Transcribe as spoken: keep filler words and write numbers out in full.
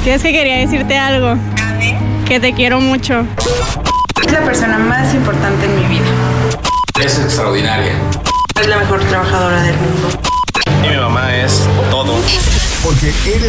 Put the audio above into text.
Es que quería decirte algo. A ver. Que te quiero mucho. Es la persona más importante en mi vida. Es extraordinaria. Es la mejor trabajadora del mundo. Y mi mamá es todo. Porque eres